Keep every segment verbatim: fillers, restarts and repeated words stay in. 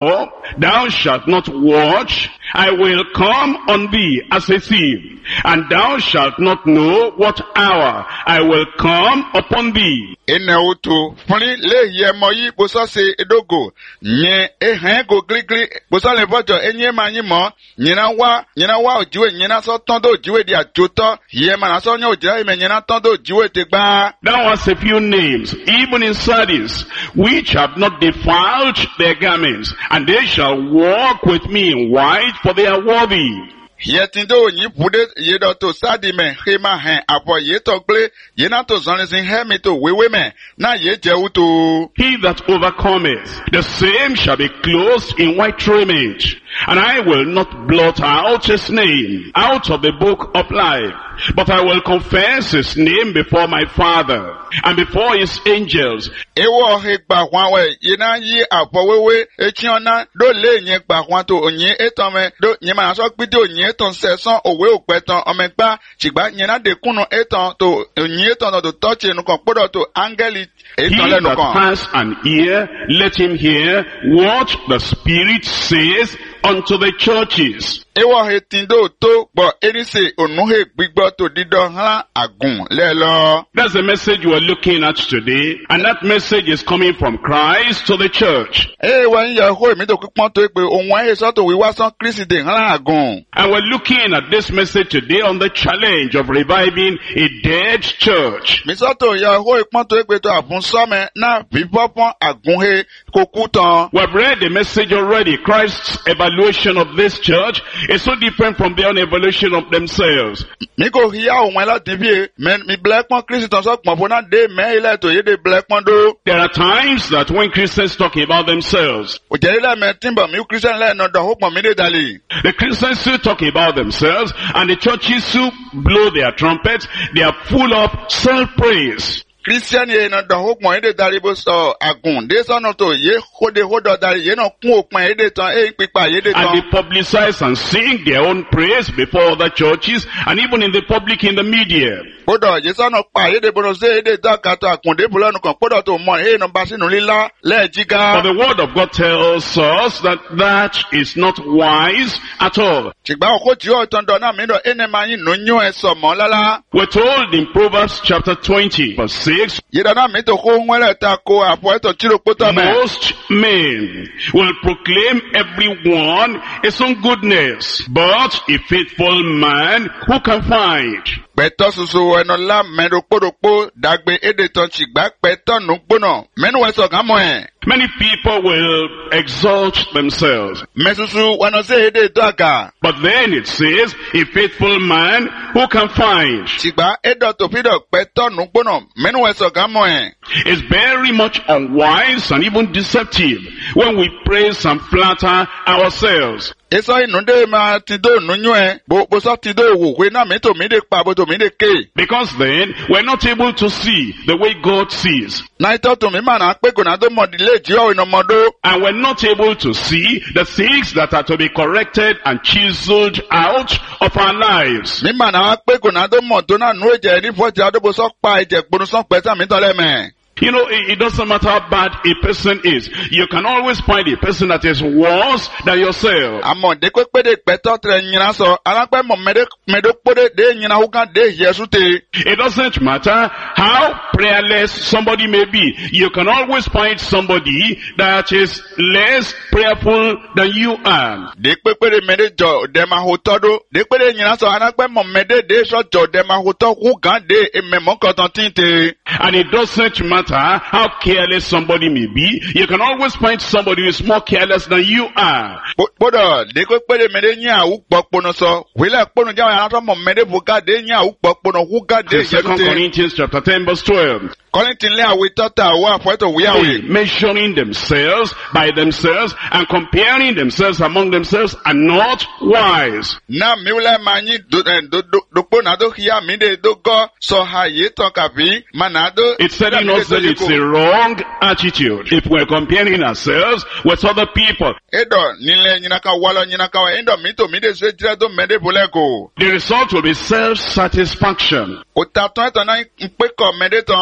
Oh, thou shalt not watch, I will come on thee as a thief, and thou shalt not know what hour I will come upon thee. Ene utu funi le ye moyi boso se edogo nye ehen go gligli boso le vojo enye manyi mo nyina wa nyina wa ojiwe nyina so tondo ojiwe di ajoto ye mana so nya ojira ime nyina tondo ojiwe te gba. Thou hast a few names, even in Sardis, which have not defiled their garments, and they shall walk with me in white, for they are worthy. Yetindo nyi pude yedo to sadi me hema hen apo yeto gle yena to zonizin hemi to wewe me na ye je uto. He that overcometh, the same shall be clothed in white raiment, and I will not blot out his name out of the book of life, but I will confess his name before my Father and before his angels. Ewo he gba hwan we yena yi apo wewe echiona do le yen gba hwan to onye eton me do nyema na so gbide onye eton seson owe opeton omegba chigba nyena de kunu eton to onye eton to touch nu kan podo to angeli eton le nu kan. He that has an ear, let him hear what the Spirit says unto the churches. Ewo he tindo to bo enise onuhe gbigbo to dido han agun lelo. That's the message we are looking at today, and that message is coming from Christ to the church. Eh wa ya ho mi to pon to pe ohun e so to wi wa san Kristi de han agun. And we're looking at this message today on the challenge of reviving a dead church. Mi so to ya ho pon to pe to afun so me na bibopon agun he kokutan. We've read the message already. Christ's evaluation of this church is so different from their own evaluation of themselves. Mi ko hiya ohun la tin bi men mi black pon Kristi ton so pon fo na de me ile to ye de black pon do. There are times that when Christians talk about themselves, O je ile me timba mi Christian le no do ho pon mi de dali. the Christians who talk about themselves and the churches who blow their trumpets, they are full of self-praise. Christian ye no do ho pon e de dali bo so agun de so no to ye hode hodo dali ye no kun opon e de tan e pipa ye de And tan. they publicize and sing their own praise before other churches and even in the public, in the media. Podo ye so no pa ye de bono se e de da ka to akun de bulo no kan podo to mo e no ba sinu lila le But jiga. the word of God tells us that that is not wise at all. Chigba ko ti o ton do na mi do ene ma yin no nyu e so mo lala. We're told in Proverbs chapter twenty verse six, Ye da na mi to ko nwele ta ko apo e to tiro poto me. most men will proclaim everyone his own goodness, but a faithful man who can find? Peto susu eno la mendo podopo dagbe ede ton chigba peto no gbono. Menu we so kan mo e. Many people will exalt themselves. Mesusu wano se ede do aga. But then it says, a faithful man who can find. Chigba edo to pido peto no gbono. Menu we so kan mo e. It's very much unwise and even deceptive when we praise and flatter ourselves. Eso inu de ma ti do nu nyu e. Bo bo so ti do wo we na mi to mi de pa bo to mi de ke. Because then we're not able to see the way God sees. Na ito to mi ma na pe go na do mo di le ji o ino mo do. And we're not able to see the things that are to be corrected and chiseled out of our lives. Mi ma na pe go na do mo do na nu eje ri fo ti ado bo so pa eje gbonu so pe ta mi to le me. You know, it, it doesn't matter how bad a person is. You can always find a person that is worse than yourself. Amo de ko pe de peto tre nyina so ala pe mo mede medo pode de nyina hu kan de yesu te. It doesn't matter how prayerless somebody may be. You can always find somebody that is less prayerful than you are. De pe pe de mede jo de ma hu todo. De pe de nyina so ala pe mo mede de so jo de ma hu to hu kan de e me mo kan ton tinte. And it doesn't matter how careless somebody may be. You can always find somebody who is more careless than you are. Bodo de ko pe de mede nya hu popo no so. Wele pono ja ala to mo mede bu ka de nya hu popo no hu ka de In Second yesu te. Corinthians chapter ten verse twelve. Korintin le awe tota wa fo to we awe. Measuring themselves by themselves and comparing themselves among themselves are not wise. Na mi wele manyi do do do po na do hiya mi de do go so ha ye to kapi manado. It's telling us that it's a wrong attitude if we're comparing ourselves with other people. Edo nile nyina ka walo nyina ka wa endo mi to mi de se jira do mede boleko. The result will be self-satisfaction. O ta ton to na npe ko mede ton. A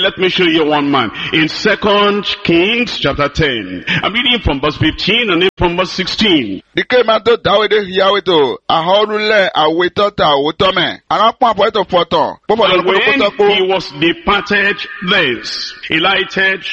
let me show you one man. In Second Kings chapter ten. I'm reading from verse fifteen and then from verse sixteen. Dike mato Dawide hiyaweto ahorule awetota awotome. Anapon apoeto foton. Popo And lo when ko he was departed thence, he lighted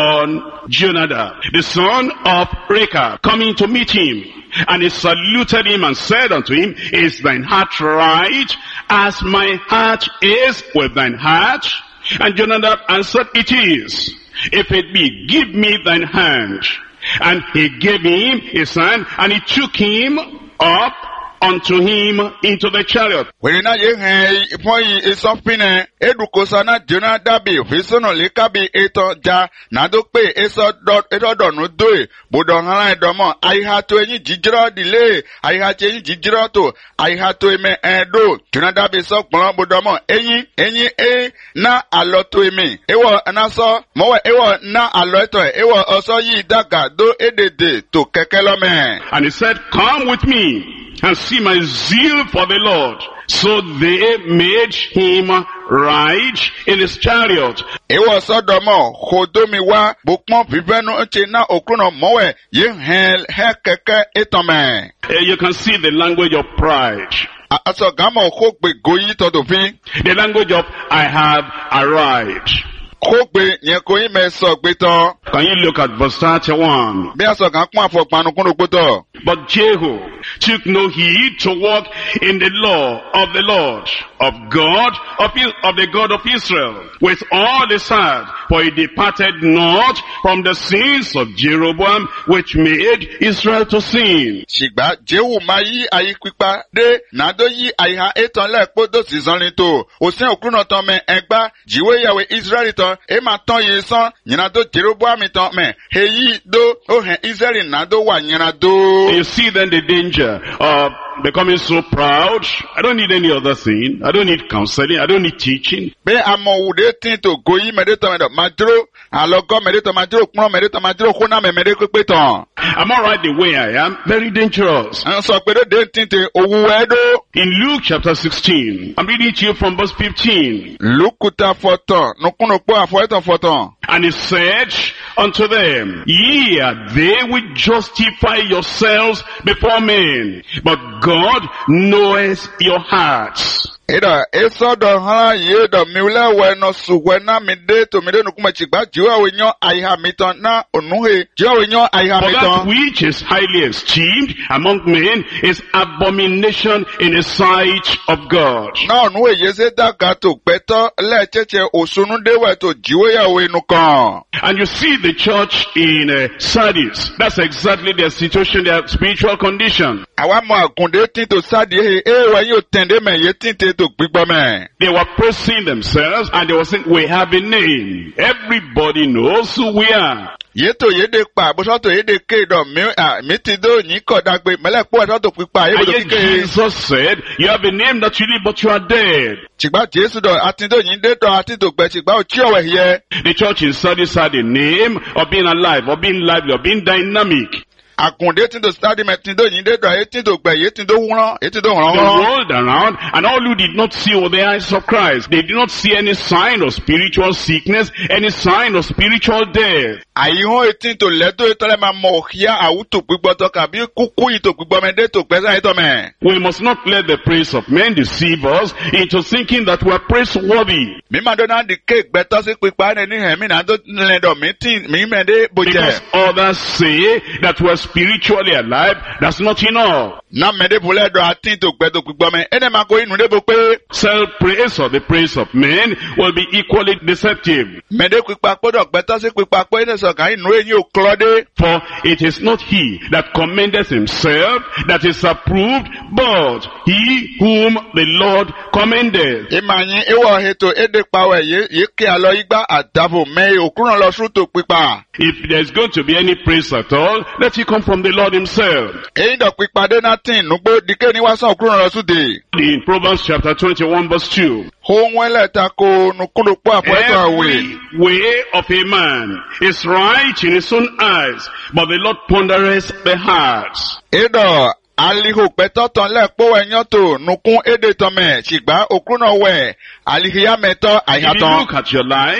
on Jonadab, the son of Rechab, coming to meet him. And he saluted him and said unto him, Is thine heart right, as my heart is with thine heart? And Jonadab answered, It is. If it be, give me thine hand. And he gave him his hand, and he took him up unto him into the chariot. Wenina ye he poyi isofine edukosa na Jonadabi fisono lekabi eto ja nadope eso dot eto donu doe bodon hala edomo aiha to enyi jijiro dile aiha che enyi jijiro to aiha to eme edo Jonadabi so gbon bodomo enyi enyi e na alo to eme ewo anaso mowe ewo na alo eto ewo oso yi daga do edede to kekelome. And he said, Come with me and see my zeal for the Lord. So they made him ride in his chariot. Ewo sodomo khodomi wa bukmo viveno nche na okruno mowe ye hel hekeke etome. Uh, you can see the language of pride. Aso gamo khogbe goyi todofin. The language of I have arrived. Khogbe yen koyi me so gbe ton. Can you look at verse thirty-one? Bi aso kan pon afopanu kunu gboto. But Jehu took no heed to walk in the law of the Lord, of God, of, of the God of Israel, with all his heart, for he departed not from the sins of Jeroboam, which made Israel to sin. Shigba Jehu ma yi ayi pipa de nado yi ayiha eton le podo sizonrin to. Osin okruno ton me egba jiwe yawe Israel ton e ma ton yi son nyina do Jeroboam ton me heyi do o hen Israel nado wa nyina do. You see then the danger of becoming so proud. I don't need any other thing. I don't need counseling. I don't need teaching. Be amo ude tin to goyi medeto medo madro alogo medeto madro kpon medeto madro khona me medeto peton. I'm all right the way I am. Very dangerous. An so pe de tin te owu edo. In Luke chapter sixteen, I'm reading to you from verse fifteen. Lukuta foton no kuno po afoeton foton. And he said unto them, Ye are they which justify yourselves before men, but God knoweth your hearts. Ida eso do hala ye do miule we no suwe na mide to mide no kuma chigba jiwa we nyo aiha miton na onuhe jiwa we nyo aiha For that miton. which is highly esteemed among men is abomination in the sight of God. Na onuhe yese daga to peto le cheche osunu dewe to jiwe ya we no kan. And you see the church in uh, Sardis. That's exactly their situation, their spiritual condition. Awa mo akunde tin to sadi he e we yo tende me ye tin te to gbigbo me. They were praising themselves and they were saying, we have a name. Everybody knows who we are. Yeto yede pa bo so to yede ke do mi ah mi ti do yin ko dagbe mele po so to pipa ye And bo yet ke. Jesus said, you have a name that you live, but you are dead. Chigba Jesu do atin do yin de do atin to gbe chigba o chi owe here. The church in Sardis had a name of being alive, of being lively, of being dynamic. Akunde tin to study me tin do yin de do e tin to gbe ye tin do won ye tin do They ran. rolled around, and all who did not see with the eyes of Christ, they did not see any sign of spiritual sickness, any sign of spiritual death. Ayiho etin to le do to le ma mo hia awuto gbigbo to kan bi kuku yin to gbigbo me de to gbe sa to me. We must not let the praise of men deceive us into thinking that we are praiseworthy. Mi ma do na di ke gbe to si pipa ne ni he mi na do le do mi tin mi me de boje. Because others say that we are spiritually alive, that's not enough. Na me de bole do atin to gbe to gbigbo me ene ma ko inu de bo pe. Self-praise or the praise of men will be equally deceptive. Me de pipa po do gbe to si pipa po ene so kan inu eyin o klode. For it is not he that commendeth himself that is approved, but he whom the Lord commendeth. Imanyin ewo heto ede pawe ye ye ke alo igba adabo me okurun lo su to pipa. If there's going to be any praise at all, let it come from the Lord himself. Eyin do pipa de natin nugbo dike ni wa san okurun lo su de. In Proverbs chapter twenty-one verse two. Ohun eleta ko nukulu po afoeto awe. Every way of a man is right in his own eyes, but the Lord pondereth the hearts. Edo alihu peto ton le po enyo to nukun ede ton me sigba okurun we alihiya meto If you ayaton. look at your life,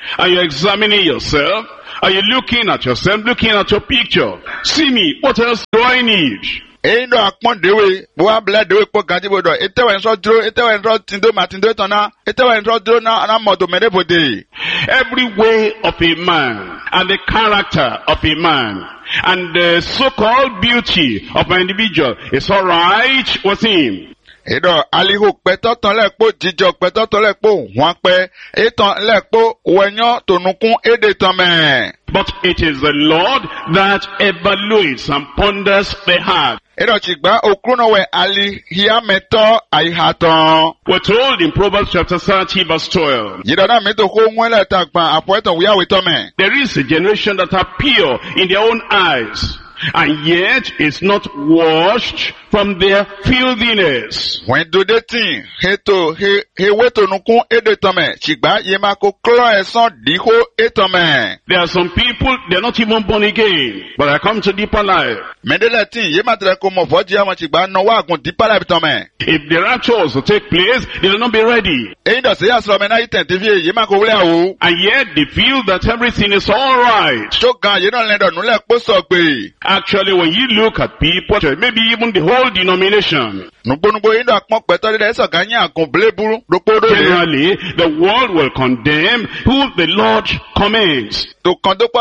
Are you examining yourself? Are you looking at yourself, looking at your picture? See me, what else do I need? Eyi ndo akpon dewe, boa ble dewe po ganji bodo. Etewe nso dro, etewe nso tindo matindo tona, etewe nso dro na na modo mede bode. Every way of a man and the character of a man and the so-called beauty of an individual is all right with him. Edo aliho peto ton lekpo jijo peto ton lekpo wan pe eton lekpo wenyo tonukun ede ton me. But it is the Lord that evaluates and ponders the heart. Edo chigba okruno we ali hiya meto aihaton. We're told in Proverbs chapter thirty verse twelve. Yidona meto ko nwele takpan apo eton wiya we to me. There is a generation that are pure in their own eyes, and yet is not washed from their filthiness. When do they think heto he he weto nukun ede tome chigba yema ko klo eson diho etome. There are some people, they're not even born again, but I come to deeper life. Mendele tin yema tre ko mo foji ama chigba no wa gun deeper life tome. If the rapture was to take place, they will not be ready. E ndo se asro me na iten T V yema ko wule o. And yet they feel that everything is all right. So gan ye don lendo nule po so pe. Actually, when you look at people, maybe even the whole denomination, generally, the world will condemn who the Lord commends. When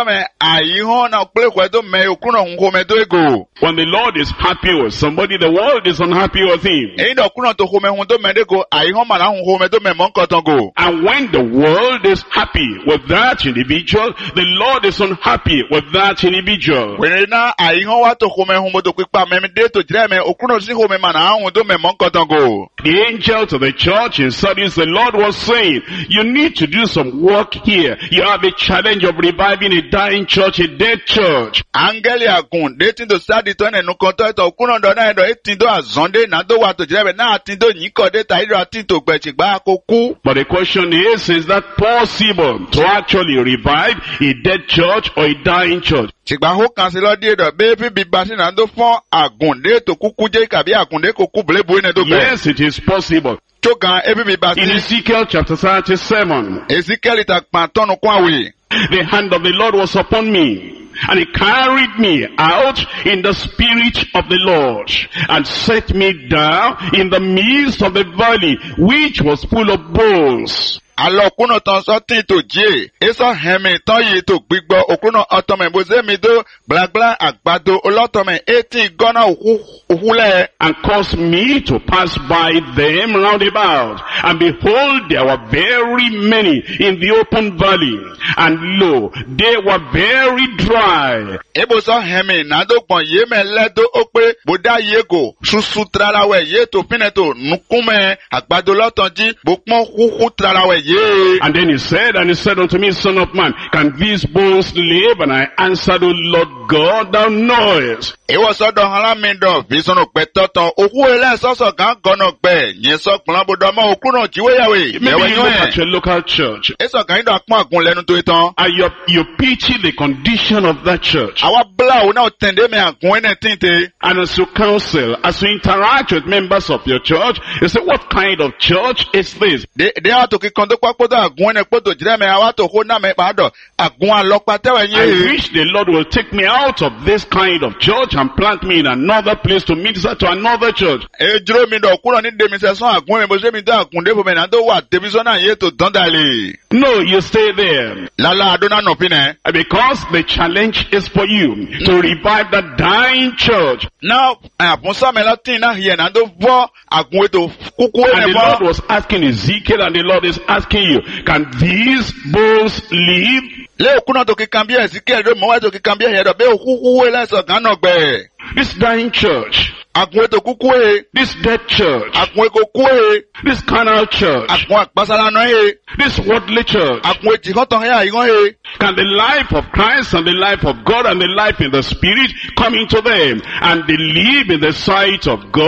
the Lord is happy with somebody, the world is unhappy with him. And when the world is happy with that individual, the Lord is unhappy with that individual. The angel to the church in Sardis, the Lord was saying, you need to do some work here. You have a challenge of reviving a dying church, a dead church. But the question is, is that possible to actually revive a dead church or a dying church? Yes, it is possible. In Ezekiel chapter thirty-seven, the hand of the Lord was upon me, and he carried me out in the spirit of the Lord, and set me down in the midst of the valley, which was full of bones. Alors kuno ton sorti to je, eso heme ton yi to gbigbo okuno otome boze mi do blagla agbado olotome eti gona uhule, and caused me to pass by them round about, and behold, there were very many in the open valley, and lo, they were very dry. Ebo so heme nado pon ye me ledo okpe boda yego susu tralawe ye to pineto nukume agbado lotonji bokpon huhu tralawe. Yeah. And then he said, and he said unto me, Son of man, can these bones live? And I answered, O Lord God, thou knowest. It was so don hala mendo vision of petoton oku ele so so gan gono gbe yen so plan bodo ma oku no jiwe yawe. Maybe you look at your local church. Eso kan do apon agun lenu to itan. And you you pity the condition of that church. Awa bla o na tende me agun anything te. And as you counsel, as you interact with members of your church, you say, what kind of church is this? They they are to ki kondo papodo agun ne poto jire me awa to ho na me pado agun alopa tewe yin. I wish the Lord will take me out of this kind of church and plant me in another place to minister to another church. E juro mi do kuro ni demonstration agun me bo se mi do agun de bo me na do wa division na ye to dandale. No, you stay there. Lala adona no pine. Because the challenge is for you to revive that dying church. Now, aponsa me latin na here na do vo agun to kuku and the Lord was asking Ezekiel, and the Lord is asking you, can these bones live? Le okuna to ki kambia Ezekiel do mo wa to ki kambia here do be okuku ele so gan no gbe. This dying church, agun to kuku e, this dead church, agun ko ku e, this carnal church, agun apasala no e, this worldly church, agun ti kan ton he ayigan e. Can the life of Christ and the life of God and the life in the Spirit come into them, and they live in the sight of God?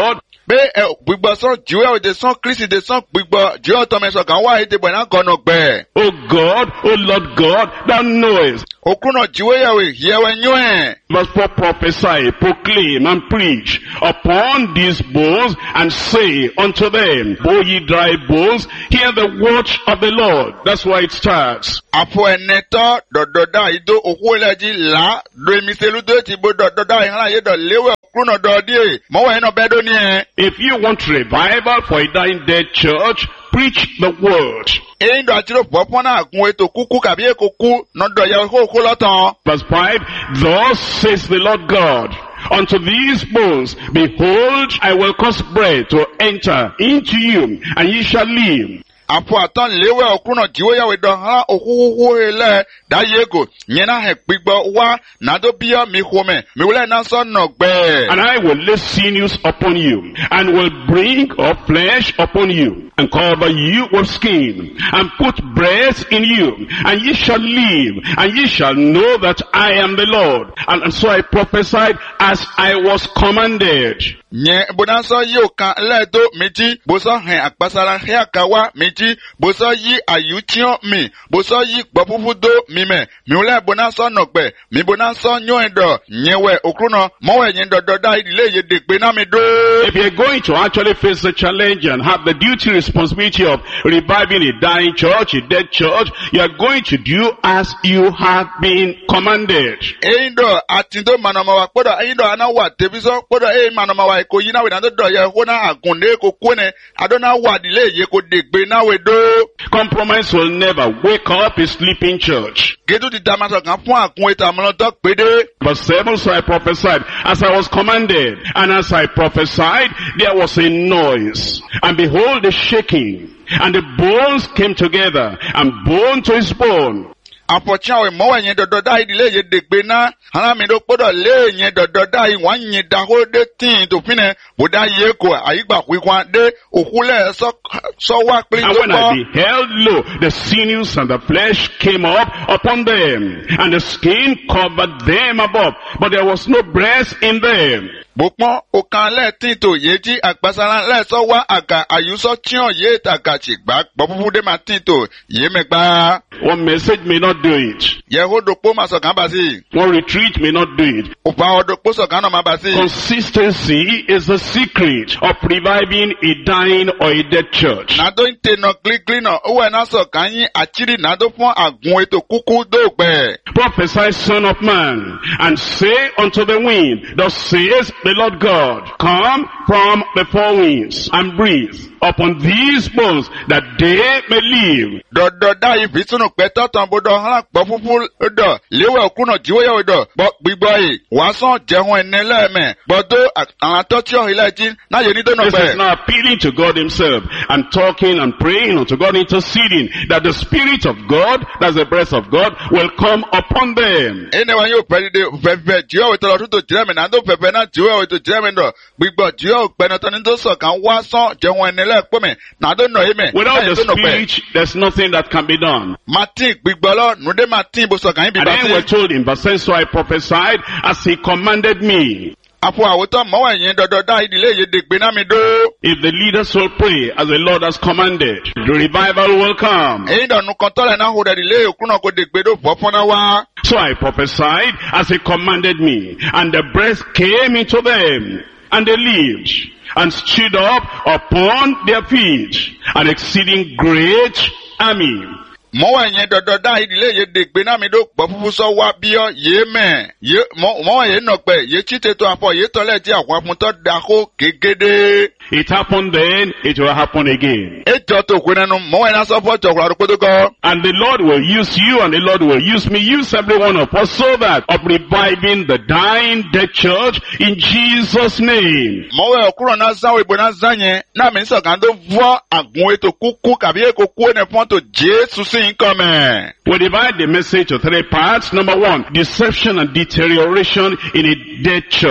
Be gbigbo son jiwe o de son Kristi de son gbigbo jiwe to me so kan wa ite bo na kono gbe. O God, O Lord God, thou knowest. Okuno jiwe yawe yewe nywe. Verse four, prophesy, proclaim, and preach upon these bones, and say unto them, O ye dry bones, hear the word of the Lord. That's why it starts. Apo eneto dododa ido okueleji la do emiselu do ti bo dododa ihara ye do lewe okuno do die mo wa eno bedo ni e. If you want revival for a dying dead church, preach the word. E ndo atiro popona agun eto kuku kabi ekoku no do ya ko ko lotan. Verse five, thus says the Lord God, unto these bones, behold, I will cause breath to enter into you, and ye shall live. Apo atan lewe okuno jiwe yawe do ha okuku ele da yego nyena he gbigbo wa na do bia mi home mi wole na so no gbe. And I will lay sinews upon you, and will bring up flesh upon you, and cover you with skin, and put breath in you, and ye shall live, and ye shall know that I am the Lord. And, and so I prophesied as I was commanded. Nye bonanso yo kan ledo meji boso hen akpasara he akawa meji boso yi ayuchion mi boso yi gbofufu do mi me mi ole bonanso nogbe mi bonanso nyo edo nyewe okruno mowe yin dodo da idile ye degbe na mi do. If you're going to actually face the challenge and have the duty responsibility of reviving a dying church, a dead church, you are going to do as you have been commanded. Eindo atindo manamawa podo eindo anawa tebiso podo e manamawa ko yina we na do ye ho na agunde ko kone adona wadile ye ko degbe na we do. Compromise will never wake up a sleeping church. Gedu di damaso kan fun akun eta mo to pede. Verse seven, so I prophesied as I was commanded, and as I prophesied there was a noise, and behold a shaking, and the bones came together, and bone to his bone. Apocha we mo yen dododa idile ye degbe na ara mi do podo le yen dododa i wan yin da ho de tin to fine boda ye ko ayigba kwikwan de okule so so wa pin And to when I beheld, lo, the sinews and the flesh came up upon them, and the skin covered them above, but there was no breath in them. Bokpon okan le tin to yeji agbasara le so wa aga ayuso chion ye taka chigba gbofufu de ma tin to ye megba. One message may not do it. Ye ho dokpo ma so kan ba si. One retreat may not do it. O pa odokpo so kan no ma ba si. Consistency is the secret of reviving a dying or a dead church. Na do inte no click clean no o we na so kan yin achiri na do fun agun eto kuku do gbe. Prophesy, son of man, and say unto the wind, thus says the Lord God, come from the four winds, and breathe upon these bones, that they may live. Do do da ifi sunu pe totan bodo han gbofufu do lewe okuno jiwe yo do bo gbigbo yi wa son jehun enele me bodo an to ti o ile ji na ye ni do no This pe. is now appealing to God himself, and talking and praying unto God, interceding, that the Spirit of God, that's the breath of God, will come upon them. Ene wa yo pe de fe fe jiwe we to lo to jire me na do fe fe na jiwe we to jire me do gbigbo jiwe pe na to ni do so kan wa son jehun enele pe me na do no ime. Without the Spirit, there's nothing that can be done. Martin gbigbo lo nu de Martin bo so kan bi And ba then we're si. told in verse ten, so I prophesied as he commanded me. Apo awotan mo wa yin do do da idile ye degbe na mi do. If the leaders will pray as the Lord has commanded, the revival will come. Eyin do nu kan to le na ho de ile okuno ko degbe do fo fon na wa. So I prophesied as he commanded me, and the breath came into them, and they lived, and stood up upon their feet, an exceeding great army. Mo wa yen dodo da idile ye degbe na mi do gbofufu so wa bio ye me ye mo mo ye no pe ye chite to afo ye to le ti àwọn fun to da ko gegede. It happened then, it will happen again. E jo to ku nenu mo wa na so fo to kura ko to go. And the Lord will use you, and the Lord will use me, use every one of us, so that of reviving the dying dead church in Jesus' name. Mo wa okuro na za we bo na za yen na mi so kan do vo agun eto kuku kabi e ko ku ne fun to Jesus sin come. We divide the message to three parts. Number one, deception and deterioration in a dead church.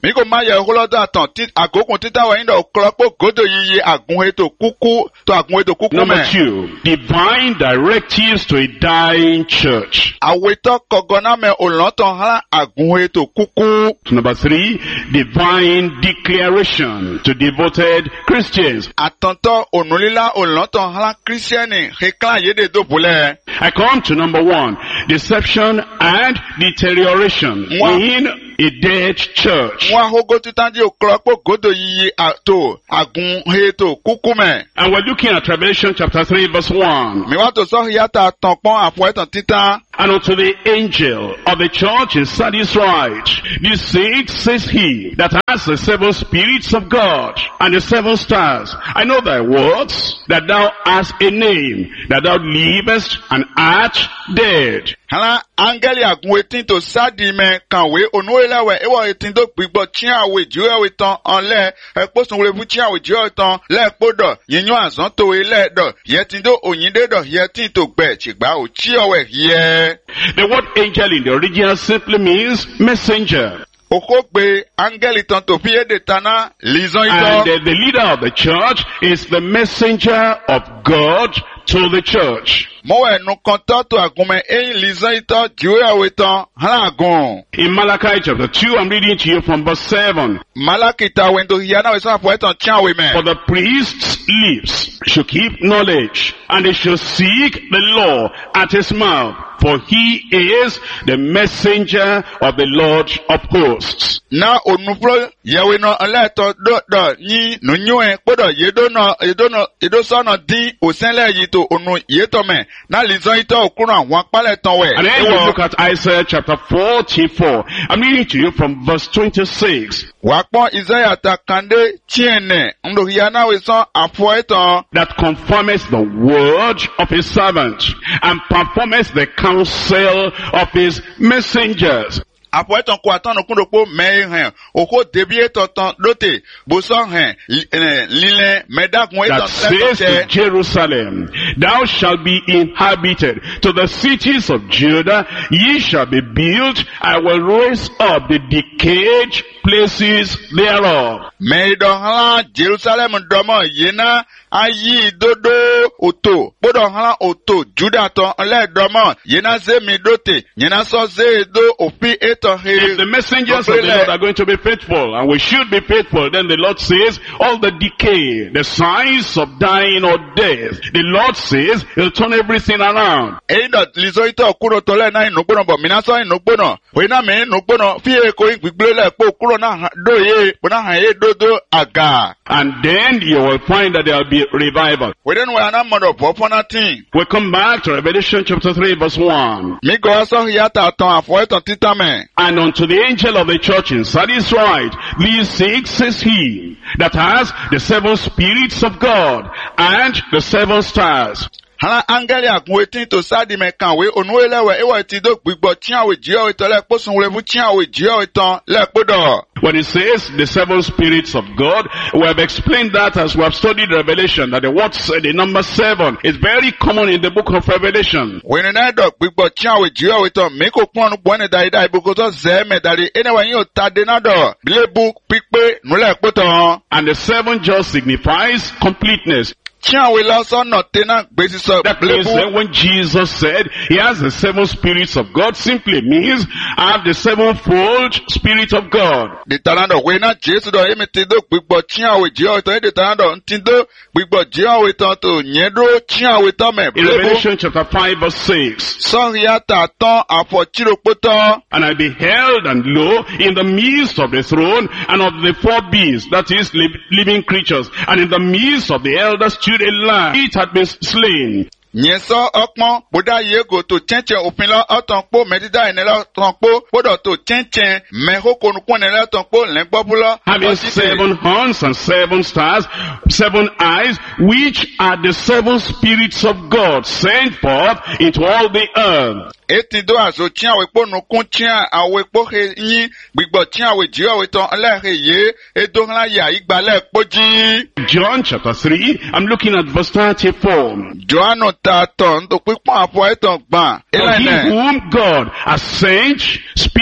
Mi kò máa yẹ ìhólọ́dọ̀ àtàn tí àgókùn títà wẹ̀yìn dọ̀ kọ́lọ́pọ̀ gòdò yíyí àgùn ètò kúkú tó àgùn ètò kúkú Number mẹ́. two, divine directives to a dying church. Àwòtọ́ kọ̀gọ́nà mẹ́ òlọ́tàn hàn àgùn ètò kúkú. Number three, divine declaration to devoted Christians. Àtọ̀ntọ́ ònúlílá òlọ́tàn hàn kírísítẹ́nì kíkà yédè dòbúlẹ̀. I come to number one, deception and deterioration Wow. in a dead church. Wọ́n ahógó títà dí òkọ́lọ́pọ̀ gòdò yíyí àtò àgùn ètò kúkú mẹ́. And we're looking at Revelation chapter three verse one. Mi wá tó sọ yàtà tàn pọ́n àpò ẹ̀tàn títà. And unto the angel of the church in Sardis write, this saith, says he, that has the seven spirits of God and the seven stars. I know thy works, that thou hast a name, that thou livest and art dead. Hana angeli àgùn etí tó sáàdì mẹ́ kàwé onúwélẹ́wẹ̀ ìwọ̀ etí tó gbígbọ́ chíàwé jíwẹ́wé tán ọ̀lẹ́ ẹ̀pọ̀sùn wẹ̀fú chíàwé jíwẹ́wé tán lẹ́ẹ̀kpọ́dọ̀ yíyan àzán tó ilẹ̀-dọ̀ yẹtí tó òyìndédọ̀ yẹtí tó gbẹ̀ tìgbà ò chíọ̀wẹ̀ yẹ. The word angel in the original simply means messenger. Okogbe angeli tán tó fi éde taná lìzán And itọ́. uh, the leader of the church is the messenger of God to the church. Mọ́wọ́ ẹ̀nu kan tọ́ tó àgùnmẹ̀ ẹ̀yìn lìzán itọ́ jíwẹ́wé tán hàn àgùn. In Malachi chapter two, I'm reading to you from verse seven. Malakita wẹ̀ndò yíyá náà wẹ̀sán àpò ẹ̀tàn chíàwé mẹ́. For the priest's lips should keep knowledge, and they shall seek the law at his mouth, for he is the messenger of the Lord of hosts. Na onuflo yewe no leto do do ni nunyue podo yedono yedono yedosono din osenle yi to onu yeto me na lizon ito okunu awon pale tan we. And then we look at Isaiah chapter forty-four. I'm reading to you from verse twenty-six. Wa pon Isaiah ta kande chiene ndo yana we son afo etan That conformeth the word of his servant, and performeth the counsel of his messengers. afo etan ko atan okundo po me hen oko debi etan lote bo so hen lile medagun That etan says to tete. Jerusalem, thou shalt be inhabited. To the cities of Judah, ye shall be built. I will raise up the decayed places thereof. Me do hala Jerusalem domo yena ayi dodo oto bodo hala oto Judah to le domo yena ze mi dote yena so ze do ofi eto he. If the messengers of the Lord are going to be faithful, and we should be faithful, then the Lord says, all the decay, the signs of dying or death, the Lord says, he'll turn everything around. Eyi do lizo ito kuro to le na inugbono bo mina so inugbono we na me inugbono fi e ko igbigbele le po kuro na do ye bo na han ye dodo aga. And then you will find that there will be revival. We den we ana modo bo fona tin. We come back to Revelation chapter three verse one. Mi go so yata ton afo eton titame. And unto the angel of the church in Sardis write, these six says he, that has the seven spirits of God and the seven stars. Hana angeli agun etin to sadi me kanwe onuwelewe ewo ti do gbigbo chiawe jio ito le posun webu chiawe jio ito le podo. When it says the seven spirits of God, we have explained that as we have studied Revelation, that the words, uh, the number seven is very common in the book of Revelation. When na do gbigbo chiawe jio ito me ko pon bone dai dai buko to ze me dai anyway you tade na do bile book pipe nu le poto. And the seven just signifies completeness. Chiawe lọ́sọ̀ nà tẹ́nà gbèsè sọ That means bílẹ̀bù. that when Jesus said he has the seven spirits of God, simply means I have the sevenfold spirit of God. Di tanadọ̀ wẹ̀ náà Jésù dọ̀ èmi ti dó gbígbọ̀ chiawe jíọ̀ ìtọ́ èdè tanadọ̀ ti dó gbígbọ̀ jíọ̀ ìtọ́ tó yẹn dó chiawe tọ́ mẹ̀ In bílẹ̀bù. Revelation chapter five verse six. Sọ́hìá tà tán àfọ̀chíròpótọ́. And I beheld, and lo, in the midst of the throne and of the four beasts, that is, li- living creatures, and in the midst of the elders stood a lamb. It had been slain. Nyɛ sɔ ɔkpɔn boda yego to tsɛntsɛn òfin la ɔtɔn kpó mɛdida yi ne la tɔn kpó kpódɔ to tsɛntsɛn mɛ hokonukun ne la tɔn kpó lɛ gbɔbu la. Having seven horns and seven stars, seven eyes, which are the seven spirits of God sent forth into all the earth. Eti do azo tia we kpo nukun tia awe kpo he yin gbigbo tia we ji awe ton le he ye edo hla ya igba le kpo ji. John chapter three, I'm looking at verse thirty-four. Johannu ta ton to pipon apo eton gban. Of him whom God has sent, speak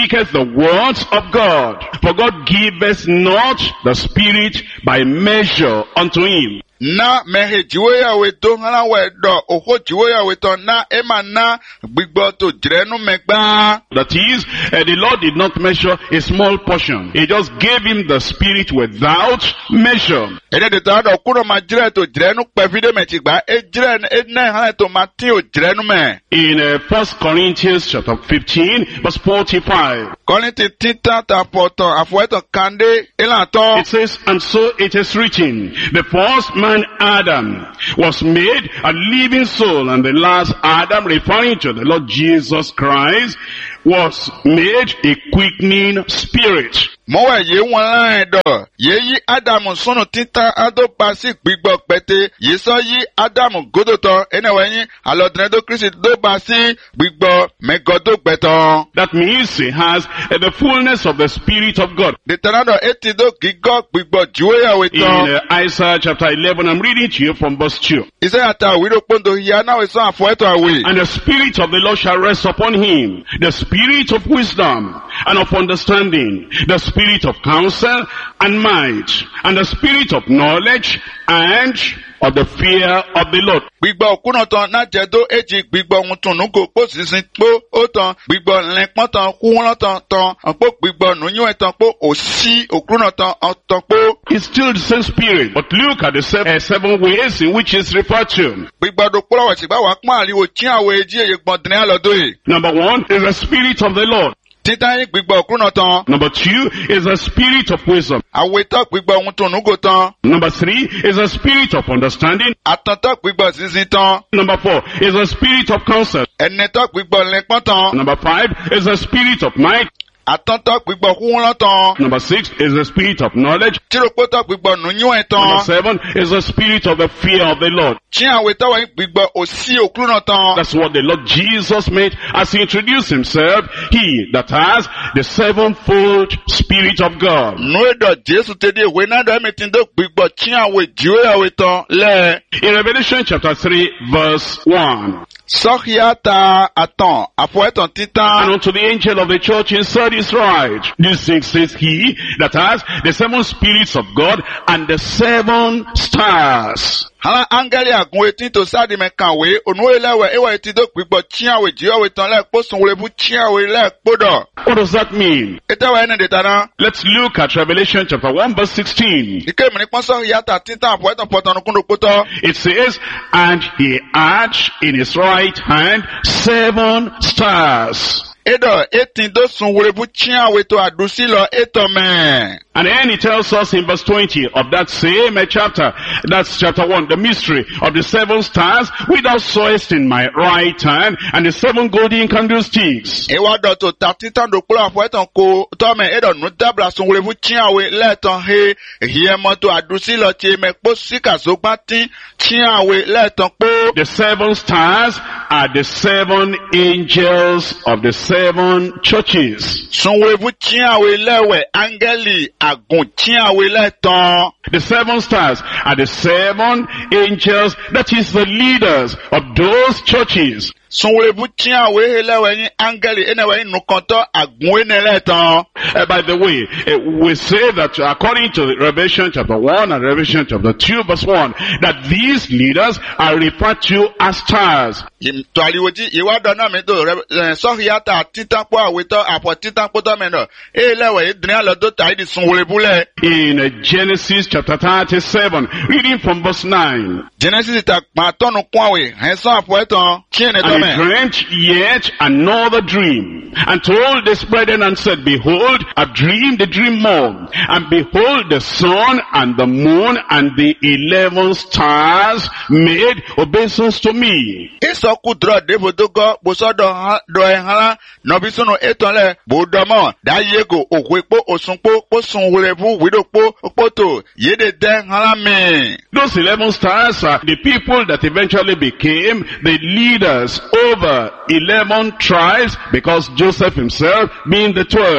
speaketh the words of God. For God giveth not the Spirit by measure unto him. Na mehe jiwe ya weto hana wedo oho jiwe ya weto na ema na gbigbo to jirenu megba. That is, uh, the Lord did not measure a small portion. He just gave him the Spirit without measure. Ede de ta do kuno ma jire to jirenu pevide me tigba e jire e na hana to ma tin o jirenu me. In uh, First Corinthians chapter fifteen verse forty-five. Korinti tinta ta poto afueto kande elanto. It says, and so it is written, the first man Adam was made a living soul, and the last Adam, referring to the Lord Jesus Christ, was made a quickening spirit. Mowe ye wan do ye yi Adam sunu tinta ado pasi gbigbo pete ye so yi Adam godoto eneweyin alodre do Christ do pasi gbigbo megodo gbeton. That means he has uh, the fullness of the Spirit of God. The tanado eti do gigo gbigbo juwe ya In weton. uh, Isaiah chapter eleven, I'm reading to you from verse two. Isaiah ta wido pondo ya na we so afueto awe. And the Spirit of the Lord shall rest upon him, the Spirit of wisdom and of understanding, the Spirit of counsel and might, and the Spirit of knowledge and of the fear of the Lord. Gbigbo okuno ton na jedo eji gbigbo mutunu go po sisin po o ton gbigbo lenpon ton kuwon ton ton po gbigbo nunyu eton po osi okuno ton ton po. It's still the same Spirit, but look at the seven, uh, seven ways in which it's referred to. Gbigbo do polo wa sigba wa pon ariwo chin awe eji eye gbondrin alodo yi. Number one is the Spirit of the Lord. Titan yi gbigbo okuno ton. Number two is the Spirit of wisdom. Awe to gbigbo mutunu go ton. Number three is the Spirit of understanding. Atan to gbigbo sisin ton. Number four is the Spirit of counsel. Ene to gbigbo lenpon ton. Number five is the Spirit of might. Atan to gbigbo kuwon ton. Number six is the Spirit of knowledge. Tiropo to gbigbo nunyu Number eton. seven is the Spirit of the fear of the Lord. Chin awe to wa gbigbo osi okuno ton. That's what the Lord Jesus made as he introduced himself. He that has the sevenfold Spirit of God. No do Jesu te de we na do metin do gbigbo chin awe jiwe awe ton le. In Revelation chapter three verse one. Sohiata aton afo eton And titan. unto the angel of the church in Sardis write, this thing says he that has the seven spirits of God and the seven stars. Hala angeli agun etin to sadi me kanwe onu elewe ewa etin do gbigbo chin awe jiwe awe ton le po sunwole bu chin awe le podo. What does that mean? Eta ene de tana. Let's look at Revelation chapter one verse sixteen. Ike mi ni pon sohiata titan afo eton poton kundo poto. It says, and he had in his right hand seven stars. Edo etin do sunwole bu chin awe to adusi lo eton me. And then he tells us in verse twenty of that same chapter, that's chapter one, the mystery of the seven stars, which thou sawest in my right hand, and the seven golden candlesticks. Ewa do to ta titan do kula afo eton ko to me edo nu dabla sunwole bu chin awe le ton he hiye mo to adusi lo che me po sika zogba tin chin awe le ton po. The seven stars are the seven angels of the seven churches. Sunwole bu chin awe lewe angeli agun chin awe le ton. The seven stars are the seven angels, that is the leaders of those churches. Sunwole bu chin awe he lewe yin angeli enewe yin nukanto agun ene le ton. Uh, by the way, uh, we say that according to Revelation chapter one and Revelation chapter two verse one, that these leaders are referred to as stars. To aliwoji iwa do na me do sohiata titan po awe to apo titan po to me no. E lewe idrin lo do ta di sunwole bu le. In uh, Genesis chapter thirty-seven, reading from verse nine. Genesis ta pa tonu kun awe hen so apo eton chin ne to And me. he dreamt yet another dream, and told his brethren and said, behold, I've dreamed a dream more, and behold, the sun and the moon and the eleven stars made obeisance to me. Iso ku dro de bodogo bo so do do e hala no bi sunu eton le bo do mo da yego okwepo osunpo po sunwole bu widopo opoto yede den hala me. Those eleven stars are the people that eventually became the leaders over eleven tribes, because Joseph himself being the twelve.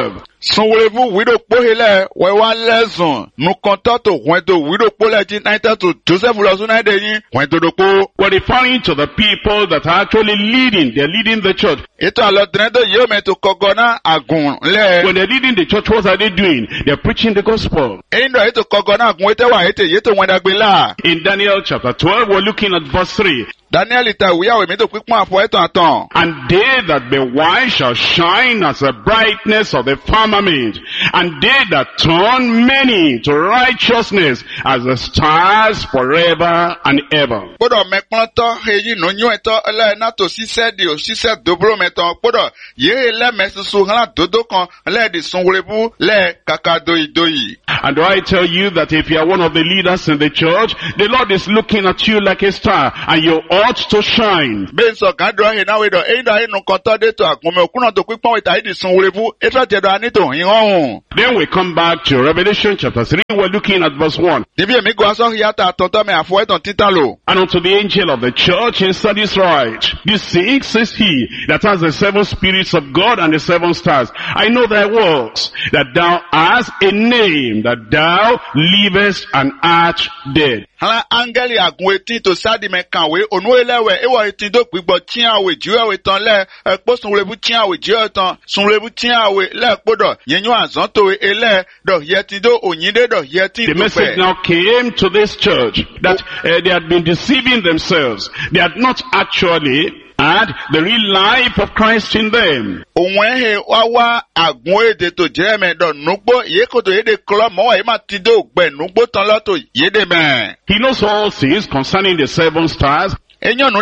Sunwulevu wido pohele wewa lezun nukonto to wento wido pole ji naita to Joseph Losuna deyin wento dopo. We're referring to the people that are actually leading. They're leading the church. Ito alodredo yome to kogona agun le. When they're leading the church, what are they doing? They're preaching the gospel. Indo ito kogona agun ete wa ete yeto wendagbela. In Daniel chapter twelve, we're looking at verse three. Daniel ita wiya we meto pipon afo eto aton. And they that be wise shall shine as the brightness of the firmament, and they that turn many to righteousness as the stars forever and ever. Podo mekpon to heyi no nyu eto le na to sise di o sise dobro meton podo ye le mesusu han dodo kan le di sunwulevu le kakadoidoyi. And do I tell you that if you are one of the leaders in the church, the Lord is looking at you like a star, and you ought to shine. Ben so kan do he na we do e do e no kan to de to agun me okuna to pipon we ta di sunwulevu e to te do ani to hin ohun. Then we come back to Revelation chapter three, we're looking at verse one. Nibi emi go aso yata tonto me afo eton titalo. And unto the angel of the church in Sardis write, this six is he that has the seven spirits of God and the seven stars. I know thy works, that thou hast a name, that thou livest and art dead. Hala angeli agun etin to sadi me kanwe onu elewe ewo etin do gbigbo tiawe jiwe ton le epo sunlebu tiawe jiwe ton sunlebu tiawe le podo yenyu azon to ele do yetin do onyinde do yetin. The message now came to this church that uh, they had been deceiving themselves. They had not actually had the real life of Christ in them. Onwehe wawa agun ede to jereme do nugbo yekoto yede klo mo e ma ti do gbe nugbo ton loto yede me. He knows all things concerning the seven stars. And all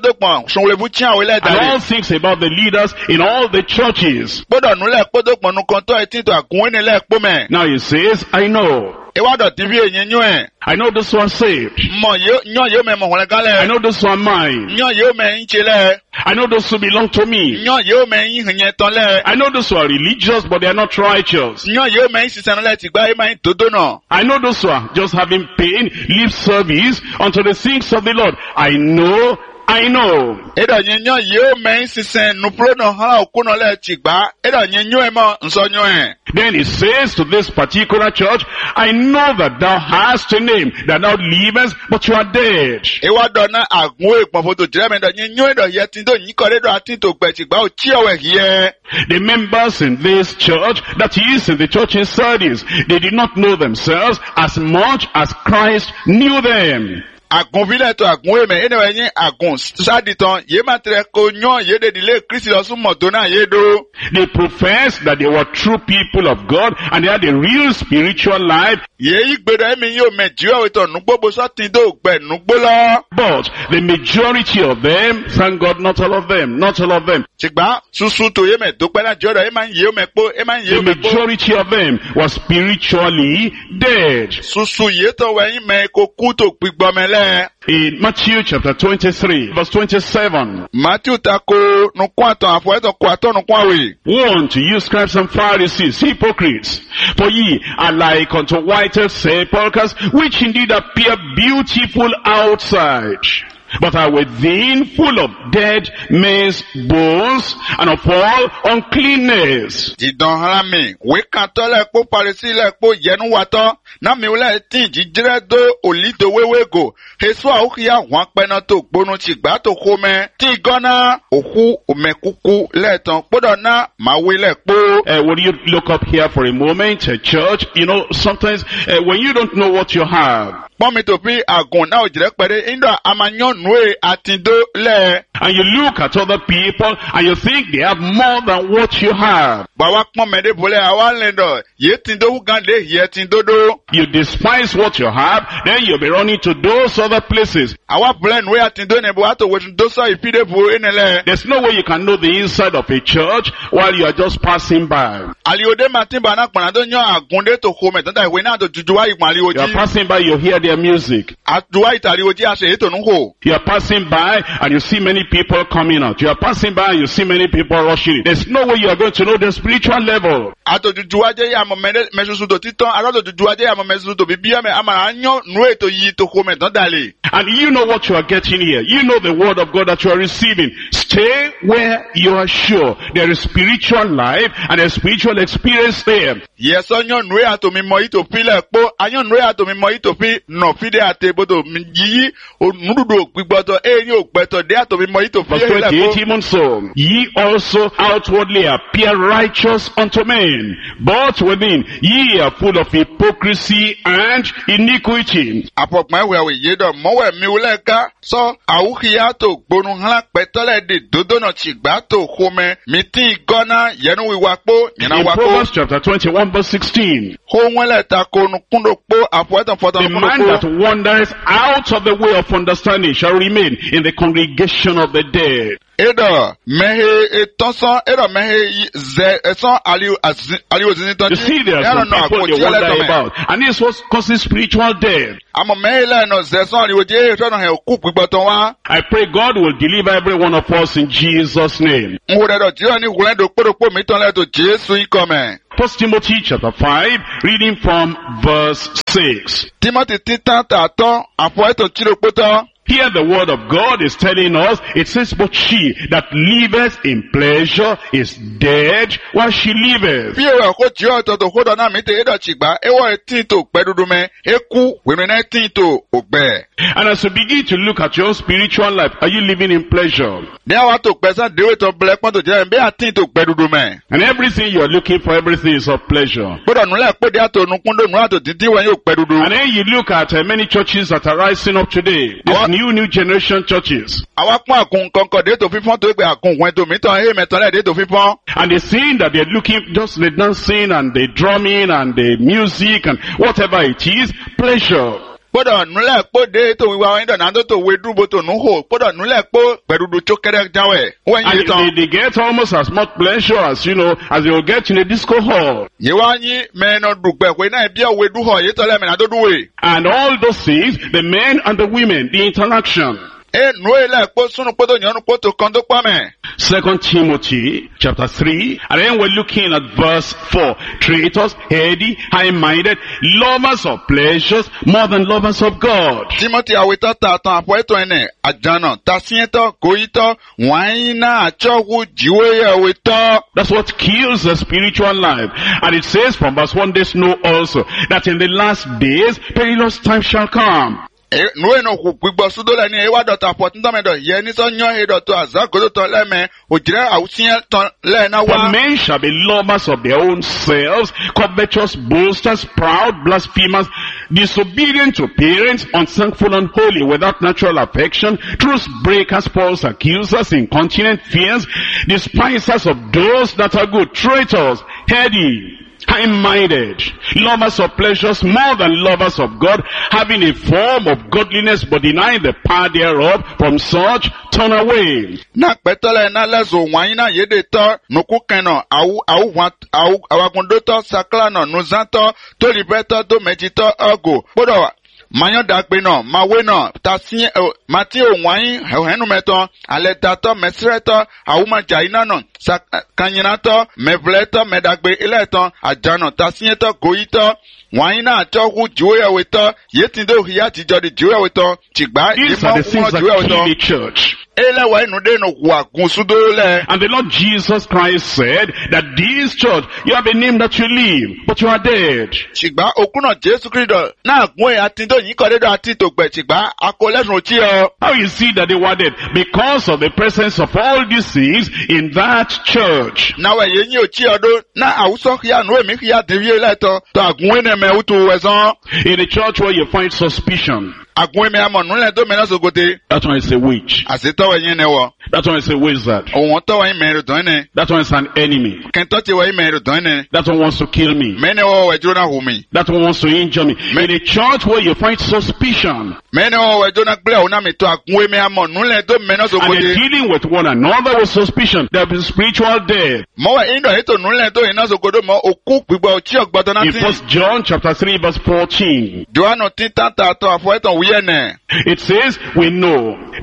things about the leaders in all the churches. Now he says, I know. I know this one saved. I know this one mine. I know those who belong to me. I know those who are religious but they are not righteous. I know those who are just having pain, lip service unto the things of the Lord. I know, I know. Then he says to this particular church, I know that thou hast a name, that thou livest, but you are dead. The members in this church, that is in the church in Sardis, they did not know themselves as much as Christ knew them. Agun vile to agun eme ene yin agun saditon ye matre ko nyon ye de dile Christ lo sun modona ye do. They professed that they were true people of God and they had a real spiritual life. Ye igbedo emi yo mejiwa we to nugbo bo so tin do gbe nugbo lo. But the majority of them, thank God, not all of them, not all of them. Sigba susu to ye me dupe na jodo e man ye o me po e man ye o me po. The majority of them was spiritually dead. Susu ye to we yin me ko ku to gbigbo mele. In Matthew chapter twenty-three, verse twenty-seven. Matthew tako no kwato afo eto kwato no kwawe. Woe unto you, scribes and Pharisees, hypocrites! For ye are like unto whited sepulchres, which indeed appear beautiful outside, but are within full of dead men's bones and of all uncleanness. Didon harami, we kanto le po parisi le po yenu wato, na mi ule tin jijire do olido wewe go. Hesu a ukia wan pena to gbonu chigba to kome, ti gona oku omekuku le ton podo na mawe le po. Uh, will you look up here for a moment, uh, church? You know, sometimes uh, when you don't know what you have, and you look at other people and you think they have more than what you have, you despise what you have, then you'll be running to those other places. There's no way you can know the inside of a church while you are just passing by. You are passing by, you hear their music. You are passing by and you see many people coming out. You are passing by and you see many people rushing in. There's no way you are going to know the spiritual level. And you know what you are getting here. You know the word of God that you are receiving. Stay where you are sure there is spiritual life and a spiritual experience there. Yes, on your way to me more to feel a po, and your way to me more to feel no fide at table to me or nudo, we but a yoke better there to me more to feel like so. Ye also outwardly appear righteous unto men, but within ye are full of hypocrisy and iniquity. Apop my way we yet more muleka, so Auhiato, Bonunha, Petole de Dodono Chigbato, Home, Miti Gona, Yanu Wapo, In Proverbs chapter twenty-one, verse sixteen. The man that wanders out of the way of understanding shall remain in the congregation of the dead. Edo mehe etonson edo mehe ze eson aliu aliu ziniton. You see, there are some people they wonder about, and this was causing spiritual death. Amo mehe la no ze son aliu je tono he oku gboton wa. I pray God will deliver every one of us in Jesus' name. Nwodedo jiro ni wulendo podopo mi ton le to Jesu ikome. First Timothy chapter five, reading from verse six. Timothy titan taton apo eto chiro poto. Here the word of God is telling us, it says, but she that liveth in pleasure is dead while she liveth. And as you begin to look at your spiritual life, are you living in pleasure? And everything you are looking for, everything is of pleasure. And then you look at uh, many churches that are rising up today. This new, new generation churches. And they're saying that they're looking just the dancing and the drumming and the music and whatever it is, pleasure. And they, they, they get almost as much pleasure as, you know, as you'll get in a disco hall. And all those things, the men and the women, the interaction. Second Timothy chapter three, and then we're looking at verse four. Traitors, heady, high-minded, lovers of pleasures more than lovers of God. Timothy, that's what kills the spiritual life. And it says from verse one, this know also that in the last days perilous times shall come. For men shall be lovers of their own selves, covetous, boasters, proud, blasphemers, disobedient to parents, unthankful, unholy, without natural affection, truth breakers, false accusers, incontinent, fierce, despisers of those that are good, traitors, heady, high-minded, lovers of pleasures more than lovers of God, having a form of godliness but denying the power thereof. From such turn away. Manyo dakbe no, mawe no, tasien, mati o wanyi, henu meto, aletato, mesreto, auma jaina no, kanyinato, mevleto, medakbe ileto, ajano, tasieto, goito, waina achoku, juwe weto, yetindo hiyati jodi juwe weto, chigba, these are the things that kill the church. And the Lord Jesus Christ said that this church, you have a name that you live, but you are dead. How you see that they were dead? Because of the presence of all these things in that church. In a church where you find suspicion, that one is a witch. That one is a wizard. That one is an enemy. That one wants to kill me. That one wants to injure me. In a church where you find suspicion, and they're dealing with one another with suspicion, there will be spiritual death. In First John chapter three verse fourteen, it says, we know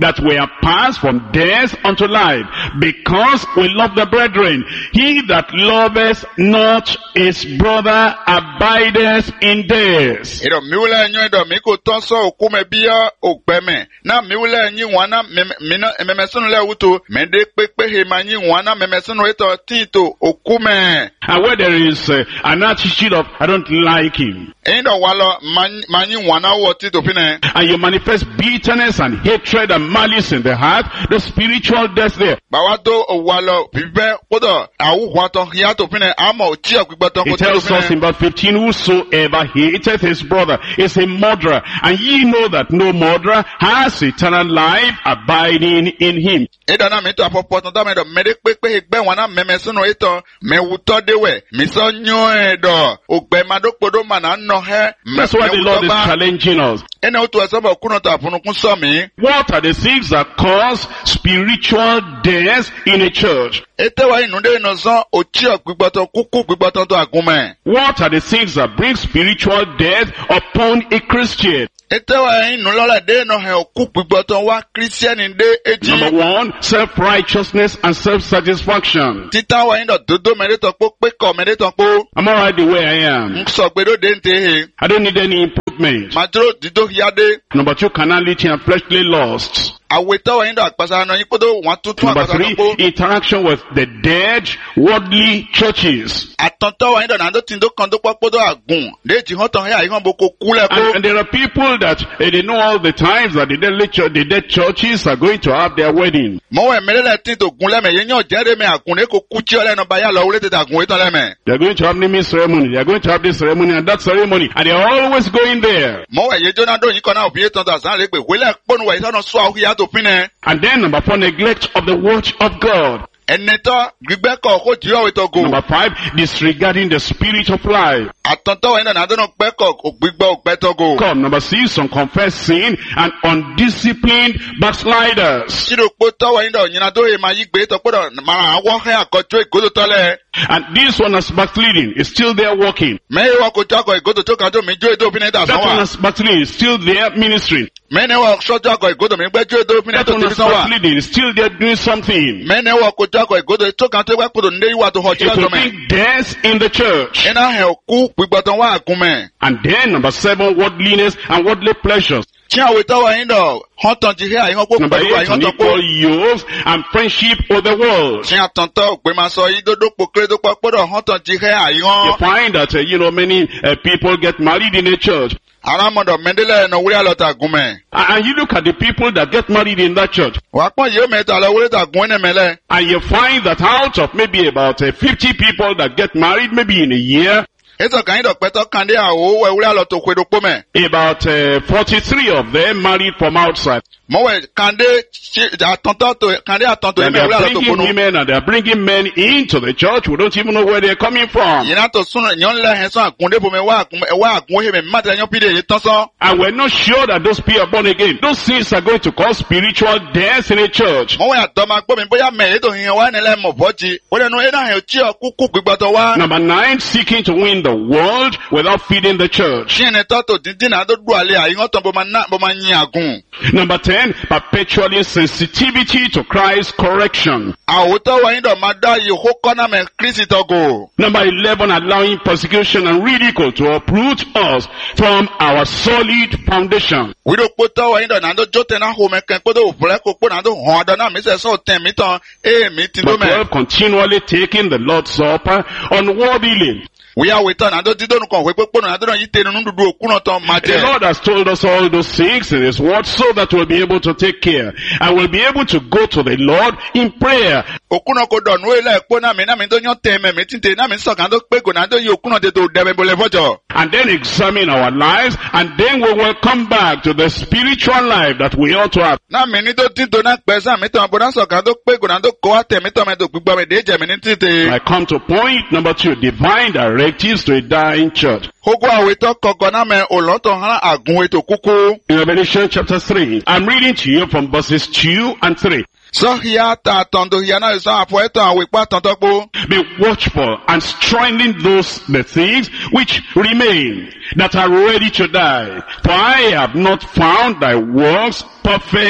that we are passed from death unto life, because we love the brethren. He that loveth not his brother abideth in death. Ido miwule nyo ido miko tonso okume biya okpeme. Na miwule nyi wana memesunu le utu. Mende kpekpe he manyi wana memesunu ito tito okume. And where there is uh, an attitude of, I don't like him, Indo walo manyi wana wo tito fine. and you manifest bitterness and hatred and malice in the heart, the spiritual death there. Bawato walo bibe kodo awu wato hiato fine ama ochia kwibato It tells us in verse fifteen, whosoever hateth his brother is a murderer, and ye know that no murderer has eternal life abiding in him. Ida na mito apopo tonta medo mede kpekpe hegbe wana memesunu ito mewuto dewe miso nyo edo ogbe madokpodo mana no he. That's why the Lord is challenging us. Ene utu asaba kuno ta funukun somi. What are the things that cause spiritual death in a church? Ete wa inude inosan ochia kwibato kuku kwibato to agume. What are the things that bring spiritual death upon a Christian? Ete wa inulola de no he oku kwibato wa Christian de eji. Number one, self-righteousness and self-satisfaction. Tita wa indo dodo mereto po peko mereto po. I'm alright the way I am. Nso gbedo de nte he. I don't need any improvement. Majoro dido hiade. Number two, carnality and fleshly lusts. Aweta wa indo akpasa no yipodo wan tutu Number akpasa three, po. interaction with the dead, worldly churches. Atonto wa indo nando tindo kondo popodo agun. De ji hoton he ayihan boko kule And, ko. and there are people that eh, they know all the times that the dead, church, the dead churches are going to have their wedding. Mo we melele tinto gun leme yenyo jere me agun ne ko kuchi ole no baya lo ulete ta gun etan leme. They are going to have naming ceremony. They are going to have this ceremony and that ceremony. And they are always going there. Mo we ye jona do yin kona obi etan ta san le pe wele ponu we isan no so ahu ya to pine. And then number four, neglect of the word of God. Eneto gbigbe ko ko jiro we to go. Number five, disregarding the spirit of life. Atonto wa indo nando no pe ko gbigbe o pe to go. Come, number six, unconfessed sin and undisciplined backsliders. Siro po to wa indo nyina do e ma yi gbe to podo mara awo he akojo igodo tole. And this one is backsliding, is still there working. Me wa ko jako igodo to kan to mi jo edo fine da That san one wa. is backsliding, is still there ministering. Me ne wa so jako igodo mi gbe jo edo fine That to one ti is san wa. backsliding, is still there doing something. Me ne wa ko jako igodo to kan to gbe podo nde wa to ho It jiro will to me. bring death in the church. Ena he oku gbigbotan wa agunme. And then number seven, worldliness and worldly pleasures. Chi aweta wa indo hotan ji he ayin po Number pẹ̀lú eight, ayin to po. unequal yokes and friendship with the world. Chi atonto pe ma so yi dodo po kere do po podo hotan ji he You ayin. find that, uh, you know, many uh, people get married in a church. Ara modo mendele no wuri alota agunme. And and you look at the people that get married in that church. Wa pon ye meta lo wuri ta gun ne mele. And you find that out of maybe about uh, fifty people that get married maybe in a year, Eto kan ido peto kan de awo we wuri aloto kwedo po me. about uh, forty-three of them married from outside. Mo we kan de atonto to kan de atonto And me they wuri are aloto bringing kono. women and they are bringing men into the church. We don't even know where they're coming from. Yina to sunu nyon le he so agun de po me wa agun wa agun he me mata nyon pide ye ton so. And we're not sure that those people are born again. Those things are going to cause spiritual death in a church. Mo we ato ma gbo mi bóyá me eto hiyan wa ni le mo boji. O le nu e na he chi o kuku gbigbotan wa. Number nine, seeking to win the world without feeding the church. Chi ene to to dindin na do du ale ayin ton bo ma na bo ma yin agun. Number ten, perpetually sensitivity to Christ's correction. Àwòtọ́ wa yín dọ̀ máa dá yìí kó kọ́nà mẹ́ Kristi tọ́gò. Number eleven, allowing persecution and ridicule to uproot us from our solid foundation. Wíìdò kpótọ́ wa yín dọ̀ náà tó jó tẹ̀ náà hó mẹ́ kẹ́ kpótó òfurẹ́ kó kpó náà tó hàn àdán náà mi sẹ̀ sọ̀ tẹ̀ mí tán ee mi ti dó But mẹ́. twelve, continually taking the Lord's Supper unworthily. Wíyá wí tán náà tó dídó nǹkan òwe pópó náà tó náà yí tẹnu nínú dúdú òkú náà tán máa The jẹ. Lord has told us all those things in His Word so that we'll be able to take care. And we'll be able to go to the Lord in prayer. Òkú náà kò dọ̀nù ilẹ̀ èkó náà mi náà mi tó yán tẹ̀ mẹ́ mi tí tẹ̀ náà mi sọ̀kan tó pé kò náà tó yí òkú náà tètè dẹ̀mẹ̀ bọ̀lẹ̀ fọ́jọ́. And then examine our lives. And then we will come back to the spiritual life that we ought to have. Náà mi ní tó tí tó náà pẹ́ sáà mi tán bó náà sọ̀kan tó pé kò náà tó kọ́ wá tẹ̀ mi tán mi tó gbígbọ́ mi dé jẹ̀ mi ní títè. I come to point number two, divine directives to a dying church. Ogo àwètọ́ kọ̀ọ̀kan náà mẹ́ òlọ́tọ̀ hàn àgùn ètò kúkú. In Revelation chapter three, I'm reading to you from verses two and three. Sọ́hìá ta àtọ̀ndòhìá náà sọ àpò ẹ̀tàn àwèpá àtọ̀ntọ́gbó. Be watchful and strengthen those the things which remain that are ready to die. For I have not found thy works perfect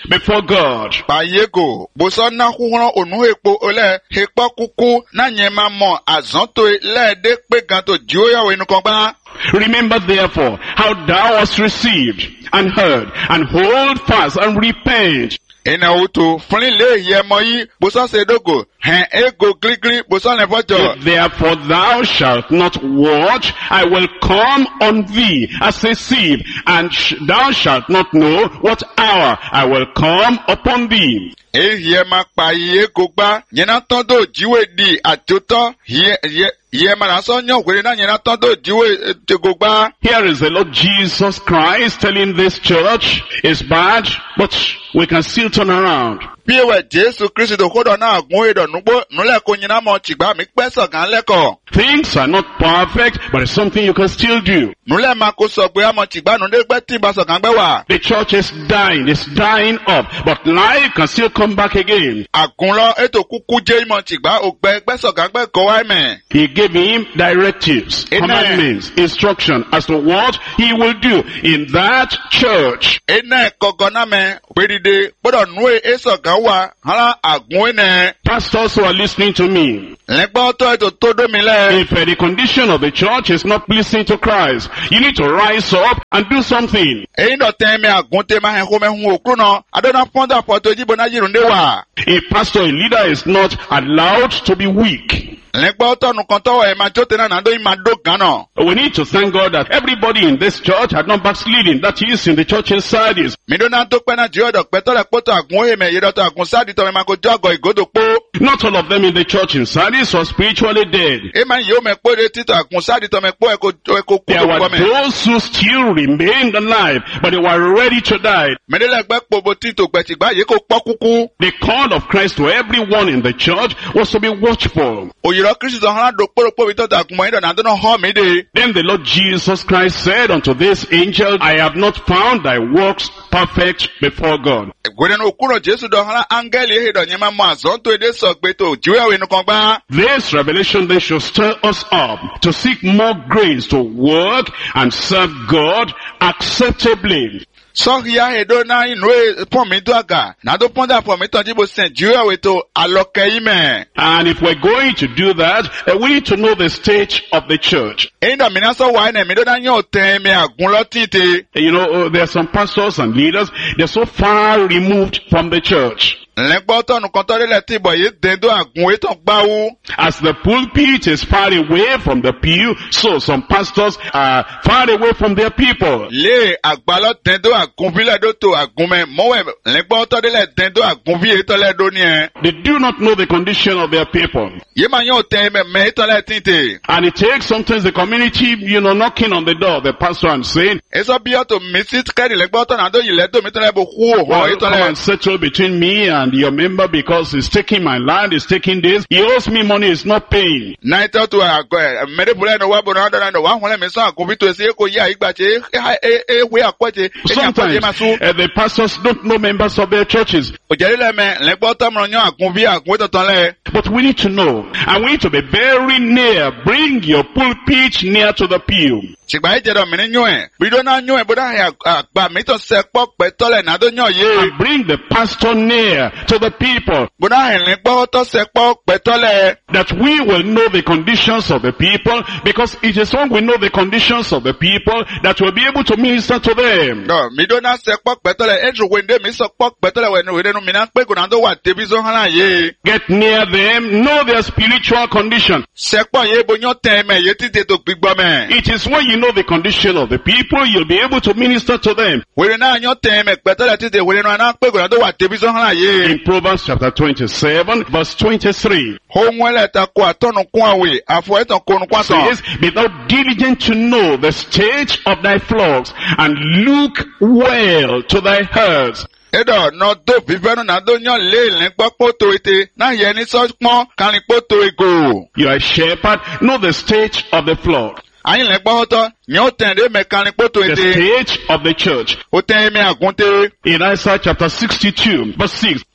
before God. Bayego, bosona huhro onu epo ole, hepa kuku, na nyema mo azonto le de pe ganto joya wenu kongba. Remember therefore how thou hast received and heard, and hold fast and repent. Ena utu, funi le ye moyi, bosan se dogo, hen ego gligli, bosan le vojo. Therefore thou shalt not watch, I will come on thee as a thief, and sh- thou shalt not know what hour I will come upon thee. E ye ma pa ye gogba, nyena tondo jiwe di atoto, ye, ye, ye ma naso nyo kwere na nyena tondo jiwe te gogba. Here is the Lord Jesus Christ telling this church, it's bad, but we can still turn around. Piwe Jesu Christ do kodo na agun edo nugbo, nule ko nyina mo chigba mi peso gan leko. Things are not perfect, but it's something you can still do. Nule ma ko so gbe mo chigba nu de gbe tin ba so gan gbe wa. The church is dying, it's dying up, but life can still come back again. Agun lo eto kuku je mo chigba ogbe gbe so gan gbe ko wa me. He gave him directives, Amen. commandments, instruction as to what he will do in that church. Ene kogona me, pedide, bodo nue eso gan wa, hala agun ene. Pastors who are listening to me, Legba to eto todo mi le. if uh, the condition of the church is not pleasing to Christ, you need to rise up and do something. Eyin do ten me agun te ma hen ko me hun okru no, adona fonda foto jibo na jirunde wa. A pastor, a leader is not allowed to be weak. Legba to nu kan to e ma jote na na do ma do gan no. We need to thank God that everybody in this church had not backslidden. That is in the church in Sardis. Mi do na to pe na jio do pe to le poto agun e me ye do to agun sadi to me ma ko jogo igodo po. Not all of them in the church in Sardis were spiritually dead. E ma yo me po de tito agun sadi to me po e ko e ko ku There were ko me. those who still remained alive, but they were ready to die. Me de le gbe po bo tito gbe ti gba ye ko po kuku. The call of Christ to everyone in the church was to be watchful. Oyiro Kristo do han do poro po bi to agun mo yin do na do no ho mi de. Then the Lord Jesus Christ said unto this angel, I have not found thy works perfect before God. Gwere no kuro Jesu do han angel e do nyema mo azon to e de so gbe to jiwe we nu kan gba. This revelation then should stir us up to seek more grace to work and serve God acceptably. So ya he do na inu e pon mi do aga. Na do pon da pon mi to jibo sen jiwe we to aloke ime. And if we're going to do that, uh, we need to know the state of the church. Eyin do mi na so wa na mi do na yan ten me agun lo tite. You know, uh, there are some pastors and leaders, they're so far removed from the church. Legba to nu kan to le ti bo ye den do agun e to gba wu. As the pulpit is far away from the pew, so some pastors are far away from their people. Le agbalo den do agun bi le do to agun me mo we legba to de le den do agun bi e to le do ni e. They do not know the condition of their people. Ye ma yan ten me me to le tite. And it takes sometimes the community, you know, knocking on the door of the pastor and saying, Eso bi to mi sit kedi legba to na do yi le do mi to le bo ku o ho well, e to come le. and settle between me and your member because he's taking my land, he's taking this. He owes me money, he's not paying. Na ito to ago me de bule no wa bo na do na do wa hun le mi so agun bi to se ko ya igba che e e we akwaje. Sometimes uh, the pastors don't know members of their churches. O je le me legba to mo yan agun bi agun to ton le. But we need to know, and we need to be very near. Bring your pulpit near to the pew. Sigba je do mi ni yun e. Bi do na yun e bo da agba mi to se po pe to le na do yan ye. And bring the pastor near to the people, Bo da hin le gbo to se po pe to le. that we will know the conditions of the people, because it is when we know the conditions of the people that we'll be able to minister to them. No, mi do na se po pe to le. E ju we nde mi so po pe to le we no we no mi na pe ko na do wa tebi so han ye. Get near them, know their spiritual condition. Se po ye bo yan ten me ye ti te to gbigbo me. It is when you know the condition of the people, you'll be able to minister to them. We na yan ten me pe to le ti te we no na pe ko na do wa tebi so han ye. In Proverbs chapter twenty-seven, verse twenty-three, Ohun ẹlẹ́ta kó àtọ́nu kún àwẹ̀, àfọ ẹ̀tàn kónú kwásán. says, be thou diligent to know the state of thy flocks, and look well to thy herds. Edo no do vivenu na do nyon le len gbọ́ tó ete na yẹ ní sọ́pọ́n kárin tó ego. You are a shepherd, know the state of the flock, Ayin lẹ gbọ́ tọ́, ní ó tẹ̀ dé mẹ kárin tó the ete. state of the church. Ó tẹ̀ ẹ̀mí àgúnté. In Isaiah chapter sixty-two, verse six,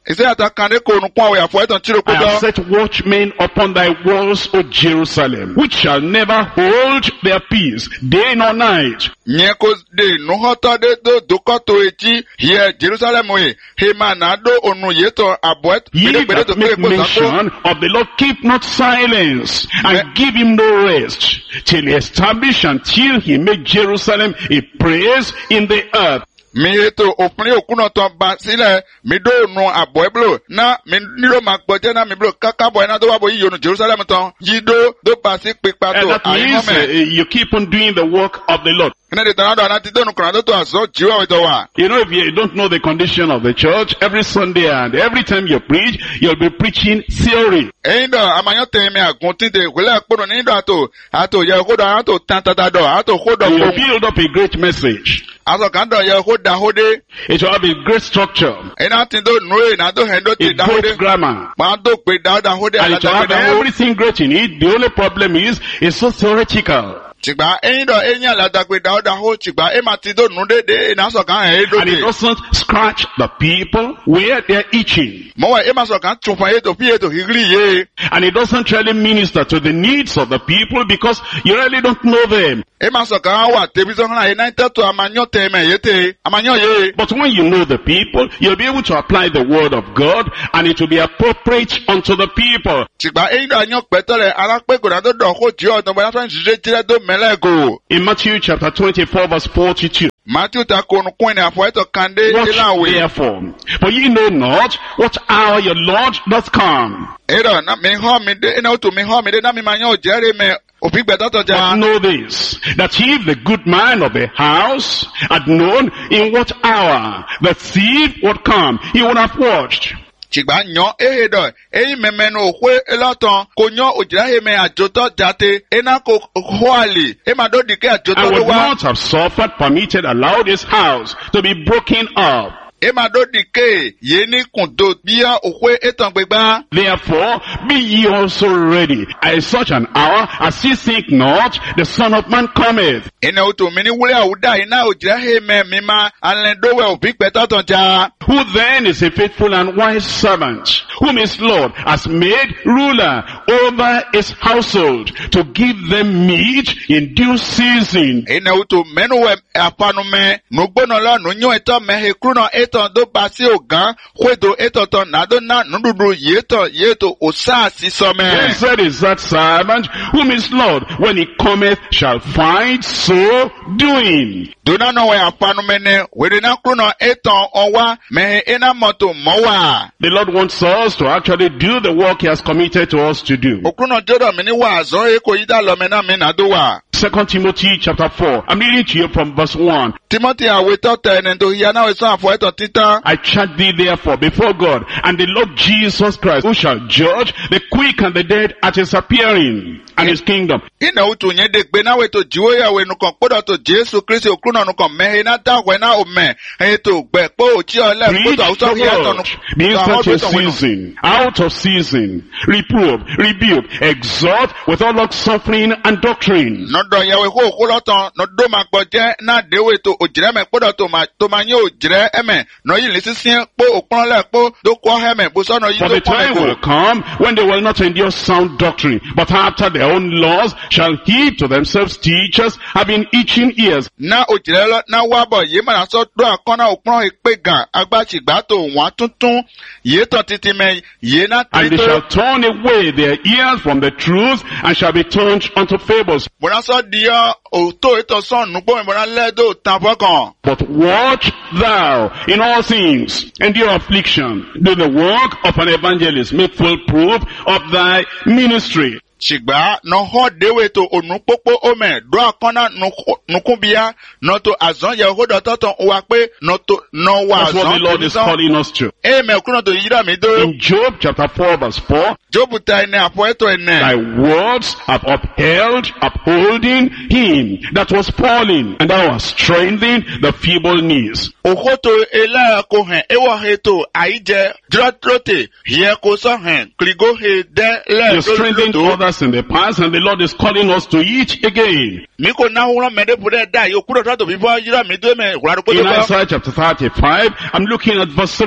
Ise atakande ko nukwa we afo eton chiro I have kodo. set watchmen upon thy walls, O Jerusalem, which shall never hold their peace, day nor night. Nye ko de nuhoto de do dokoto echi here Jerusalem we. He manado onu yeto aboet. Ye Bede bede that to make kere ko sako. mention of the Lord, keep not silence, and give him no rest, till he establish until he make Jerusalem a praise in the earth. Mi eto opini okuno ton ba sile mi do nu abo eblo na mi nilo ma gboje na mi blo kaka boy na do wa bo yi onu Jerusalem ton yi do do pa si pipa And to that ayi means uh, moment. you keep on doing the work of the Lord. Ina de tanado anati do nu krando to aso jiwa we to wa. You know, if you don't know the condition of the church, every Sunday and every time you preach, you'll be preaching theory. Eyin do amanyo te mi agun tin de wele pono ni do ato ato ye ko do ato tan tata do ato ko do And you ko. build up a great message. Aso kan do ye ko da hode. It will have a great structure, Ina tin do nu e na do hen do a ti da great hode. grammar, Ma do pe da da hode and ala it will da have da hode. everything great in it. The only problem is, it's so theoretical. Chigba eyin do eyin ala da pe da da ho chigba e ma ti do nu de de ina so kan e do And it de. doesn't scratch the people where they're itching. Mo wa e ma so kan tun fa e to pi e to higri ye. And it doesn't really minister to the needs of the people because you really don't know them. E ma so kan wa te bi so kan e na te to amanyo te me ye te. Amanyo ye. But when you know the people, you'll be able to apply the word of God, and it will be appropriate unto the people. Chigba eyin do anyo pe to le ala pe ko na do do ko ji o to ba fa nje jire do melego. In Matthew chapter twenty-four verse forty-two, Matthew ta ko nu kwin afo e to kande watch ilawe. therefore, for ye know not what hour your Lord doth come. E do na mi ho mi de ina to mi ho mi de na mi manyo jere me ofi gbe to to But ja. know this, that if the good man of the house had known in what hour the thief would come, he would have watched. Chigba nyo ehe do eyi meme no kwe eloton ko nyo ojira he me ajoto jate ena ko hoali e ma do dike ajoto And do would wa not have suffered, permitted, allowed his house to be broken up. e ma do dike ye ni kundo bia okwe etan gbegba. Therefore, be ye also ready, at such an hour as ye think not, the Son of Man cometh. Ene uto mini wule awuda ina ojira he me mima alen do we obi peta ton ja. Who then is a faithful and wise servant, whom his Lord has made ruler over his household, to give them meat in due season? Ene uto menu we apanu me no gbono lo no nyo etan me he kruno etan do basi ogan kwedo etan ton na do na nududu yeto yeto osa si so me. Blessed is that servant whom his Lord, when he cometh, shall find so doing. Dona no we apanu me ne we de na kruno etan owa me ena moto mowa. The Lord wants us to actually do the work he has committed to us to do. Okruno jodo mi ni wa zo e ko yida lo me na me na do wa. Second Timothy chapter four. I'm reading to you from verse one. Timothy awe to te ne do ya na we so afo etan titan. I charge thee therefore before God and the Lord Jesus Christ, who shall judge the quick and the dead at his appearing and his kingdom. Ina utu nye de gbe na we to jiwo ya we nu kon podo to Jesu Kristi okruno nu kon me na ta we na o me e to gbe po o chi ole Preach ko to the so ya to word. nu. Be instant in season, out of season, reprove, rebuke, exhort with all long suffering and doctrine. No do ya we ko ko lo ton no do ma gbo je na de we to ojire me podo to ma to ma nye ojire eme no yi le sisin po opon le po do ko he me bo so no yi For to the pon time me will ko. come when they will not endure sound doctrine, but after their own laws shall heap to themselves teachers having itching ears. Na ojire lo na wa bo ye ma na so do akona opon ipe gan agba chigba to won tuntun ye to titi me ye na And they trito. shall turn away their ears from the truth and shall be turned unto fables. Bona so dia o to eto son nu po me bona le do tan fokan. But watch thou in all things, endure affliction, do the work of an evangelist, make full proof of thy ministry. Chigba no ho dewe to onu popo ome do akona nukubia no to azon ye ho do to wa pe no to no wa That's what the azon. Lord is calling us to. E me kuno to yira mi do. In Job chapter four verse four, Jobu ta ene apo eto thy ene. words have upheld, upholding him that was falling, and thou hast strengthened the feeble knees. Okoto ela ko hen e wo he to aije drotrote ye ko so hen kligo he de le You strengthened do. others in the past, and the Lord is calling us to eat again. Mi ko na wuro me de bude da yo kuro to bi bo yira mi do me kura ko In do. Isaiah chapter thirty-five, I'm looking at verse three.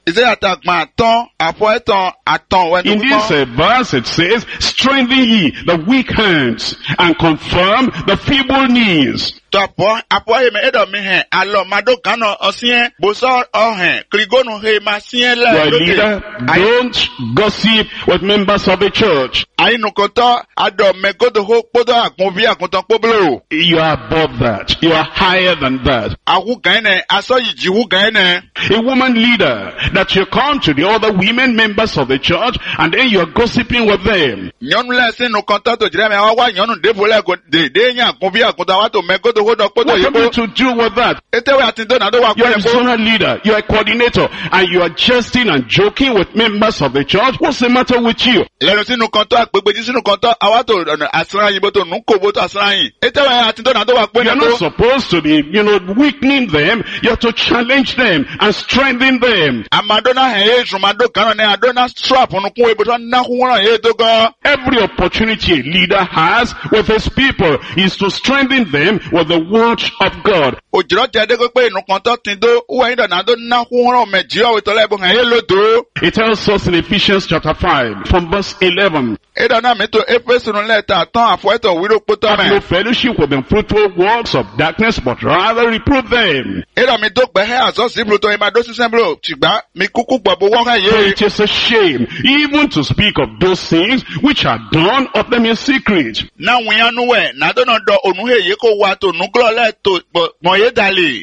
Ìṣe àtàgbà àtàn àfọ ẹ̀tàn àtàn wẹ́n In this uh, verse it says, strengthen ye the weak hands and confirm the feeble knees. Tọ̀pọ̀ àpọ̀ èmi ẹ̀dọ̀ mi hẹ̀ àlọ́ màdó kánà ọ̀sìn bùsọ̀ ọ̀hẹ̀ kìrìgónù hẹ̀ máa sìn lẹ̀ Your lókè. leader, don't gossip with members of the church. Àyínukọ̀tọ̀ àdọ̀ mẹ́kọ́tò hó kpọ́dọ̀ àkùn bí àkùntàn kpọ́bùlò. You are above that. You are higher than that. Àwù gàínẹ̀ asọ́ yìí jìwù gàínẹ̀. A woman leader, that you come to the other women members of the church and then you are gossiping with them. Nyɔnu lɛ sinu kɔntɔ to dzra mi awa wa nyɔnu ɖevo lɛ ko de de nye àkùn bí àkùntàn wa tó mẹ́kọ́tò hó dọ̀ kpọ́dọ̀ What yìí have you kó. to do with that? Etewe àtìntò nàdó wa You kó are yẹ a kó. zonal leader. You are a coordinator. And you are jesting and joking with members of the church. What's the matter with you? Lẹ́nu sínú kɔntɔ àgbègbèjì sínú kɔntɔ àwa tó ọ̀nà àsìráyìn bó tó nù kó bó tó àsìráyìn. Etewe àtìntò nàdó wa kó You're yẹ not kó. supposed to be, you know, weakening them. You have to challenge them and strengthen them. Amadona hẹ̀ yé zùmàdó kan náà adona strap nukun ebo tó nàkún wọn yé tó gan. Every opportunity a leader has with his people is to strengthen them with the word of God. Òjìrọ̀ tẹ ẹdẹ́gbẹ́ pé inú kɔntɔ tin do wọ́n yín dọ̀nà adó nàkún wọn mẹ jí ọ̀wé tọ́lá ẹ̀bùn hẹ̀ yé lódò. It tells us in Ephesians chapter five from verse eleven. Ẹ̀dọ̀nà mi tó Éfésù nílẹ̀ tà tán àfọ̀ẹ́tọ̀ wíwó pótọ́ Have no mẹ́. fellowship with the fruitful works of darkness, but rather reprove them. Ẹ̀dọ̀ mi tó gbẹ̀hẹ́ àzọ́ síbùrù tó ìmàdó sísẹ́ bùrù tìgbà mi kúkú gbọ̀ bó wọ́n hẹ̀ For yé. it is a shame even to speak of those things which are done of them in secret. Na wíyanu wẹ̀ nàdọ́nà dọ̀ ònú hẹ̀ yé kó wa tó nùgbọ́ lẹ̀ tó gbọ̀n yé dalè.